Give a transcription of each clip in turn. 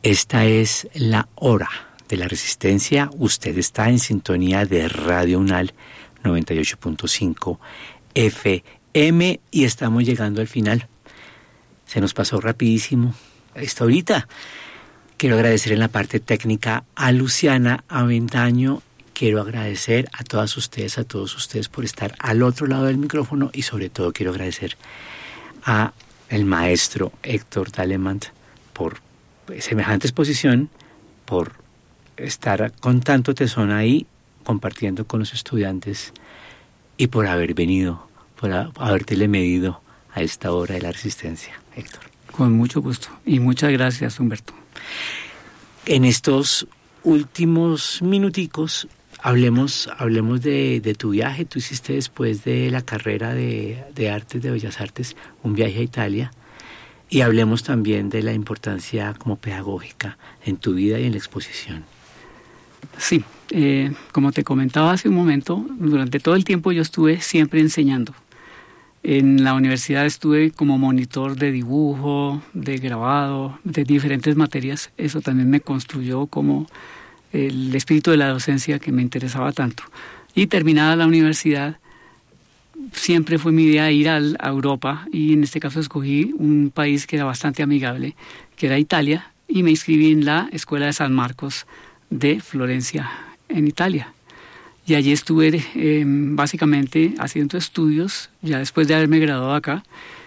Esta es la hora de la resistencia. Usted está en sintonía de Radio Unal 98.5 FM y estamos llegando al final. Se nos pasó rapidísimo esta horita. Quiero agradecer en la parte técnica a Luciana Avendaño. Quiero agradecer a todos ustedes por estar al otro lado del micrófono y sobre todo quiero agradecer a el maestro Héctor Dalemant por semejante exposición, por estar con tanto tesón ahí compartiendo con los estudiantes y por haber venido, por habértele medido a esta hora de la resistencia, Héctor. Con mucho gusto y muchas gracias, Humberto. En estos últimos minuticos hablemos de tu viaje. Tú hiciste después de la carrera de Artes, de Bellas Artes, un viaje a Italia. Y hablemos también de la importancia como pedagógica en tu vida y en la exposición. Sí, como te comentaba hace un momento, durante todo el tiempo yo estuve siempre enseñando. En la universidad estuve como monitor de dibujo, de grabado, de diferentes materias. Eso también me construyó como el espíritu de la docencia que me interesaba tanto. Y terminada la universidad, siempre fue mi idea ir a Europa y en este caso escogí un país que era bastante amigable, que era Italia, y me inscribí en la Escuela de San Marcos de Florencia, en Italia. Y allí estuve básicamente haciendo estudios, ya después de haberme graduado acá.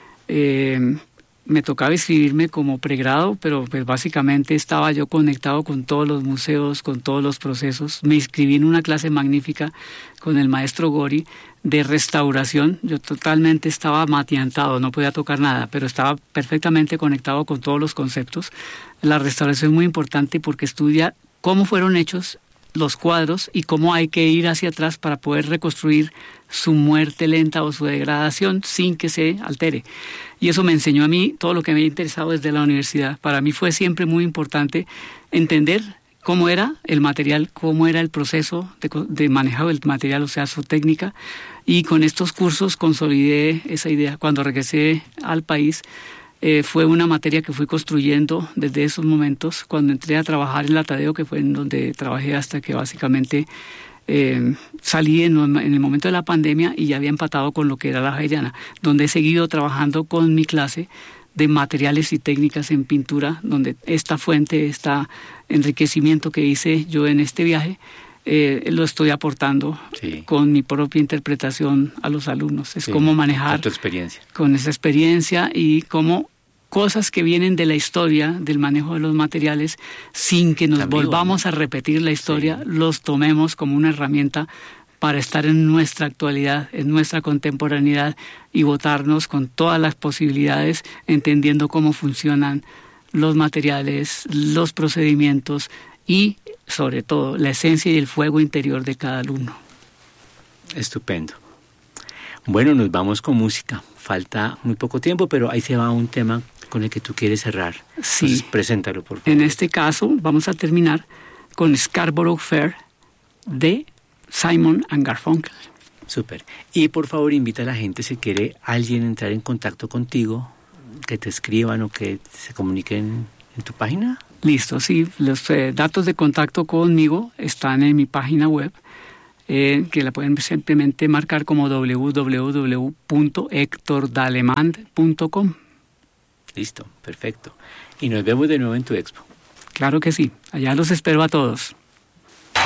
Me tocaba inscribirme como pregrado, pero pues básicamente estaba yo conectado con todos los museos, con todos los procesos. Me inscribí en una clase magnífica con el maestro Gori de restauración. Yo totalmente estaba matiantado, no podía tocar nada, pero estaba perfectamente conectado con todos los conceptos. La restauración es muy importante porque estudia cómo fueron hechos los cuadros y cómo hay que ir hacia atrás para poder reconstruir su muerte lenta o su degradación sin que se altere. Y eso me enseñó a mí todo lo que me había interesado desde la universidad. Para mí fue siempre muy importante entender cómo era el material, cómo era el proceso de manejo del material, o sea, su técnica. Y con estos cursos consolidé esa idea. Cuando regresé al país, fue una materia que fui construyendo desde esos momentos. Cuando entré a trabajar en la Tadeo, que fue en donde trabajé hasta que básicamente salí en el momento de la pandemia y ya había empatado con lo que era la Javeriana, donde he seguido trabajando con mi clase de materiales y técnicas en pintura, donde esta fuente, este enriquecimiento que hice yo en este viaje, lo estoy aportando con mi propia interpretación a los alumnos. Es cómo manejar tu experiencia. Con esa experiencia y cómo cosas que vienen de la historia, del manejo de los materiales, sin que nos volvamos a repetir la historia, los tomemos como una herramienta para estar en nuestra actualidad, en nuestra contemporaneidad y votarnos con todas las posibilidades, entendiendo cómo funcionan los materiales, los procedimientos y sobre todo la esencia y el fuego interior de cada alumno. Estupendo. Bueno, nos vamos con música. Falta muy poco tiempo, pero ahí se va un tema con el que tú quieres cerrar. Sí. Entonces, preséntalo, por favor. En este caso, vamos a terminar con Scarborough Fair de Simon & Garfunkel. Súper. Y por favor, invita a la gente, si quiere alguien entrar en contacto contigo, que te escriban o que se comuniquen en tu página. Listo, sí. Los datos de contacto conmigo están en mi página web, que la pueden simplemente marcar como www.hectordalemant.com. Listo, perfecto. Y nos vemos de nuevo en tu expo. Claro que sí. Allá los espero a todos.